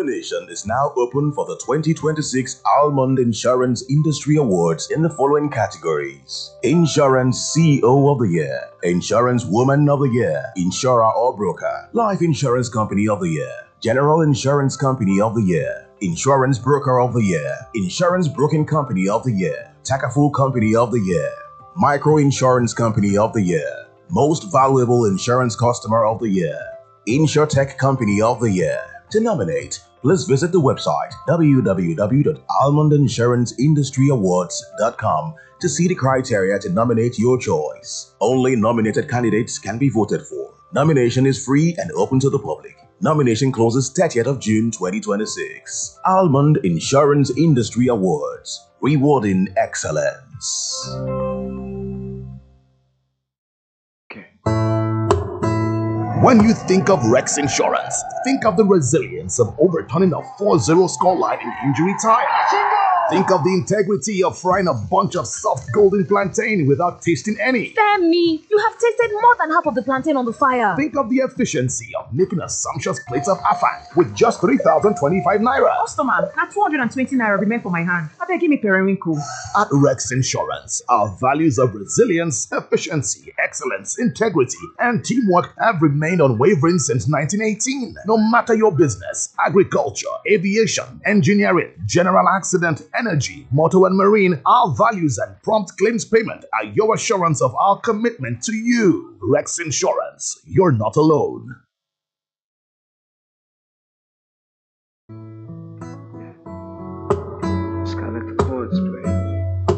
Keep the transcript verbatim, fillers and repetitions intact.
Nomination is now open for the twenty twenty-six Almond Insurance Industry Awards in the following categories: Insurance C E O of the Year, Insurance Woman of the Year, Insurer or Broker, Life Insurance Company of the Year, General Insurance Company of the Year, Insurance Broker of the Year, Insurance Broking Company of the Year, Takaful Company of the Year, Micro Insurance Company of the Year, Most Valuable Insurance Customer of the Year, InsurTech Company of the Year. To nominate, please visit the website w w w dot almond insurance industry awards dot com to see the criteria to nominate your choice. Only nominated candidates can be voted for. Nomination is free and open to the public. Nomination closes thirtieth of June twenty twenty-six. Almond Insurance Industry Awards, rewarding excellence. When you think of Rex Insurance, think of the resilience of overturning a four zero scoreline in injury time. Think of the integrity of frying a bunch of soft golden plantain without tasting any. Femi, you have tasted more than half of the plantain on the fire. Think of the efficiency of making a sumptuous plate of afang with just three thousand twenty-five naira. Customer, now two hundred twenty naira remain for my hand. I beg, give me periwinkle. At Rex Insurance, our values of resilience, efficiency, excellence, integrity, and teamwork have remained unwavering since nineteen eighteen. No matter your business, agriculture, aviation, engineering, general accident, energy, motor and marine, our values and prompt claims payment are your assurance of our commitment to you. Rex Insurance, you're not alone.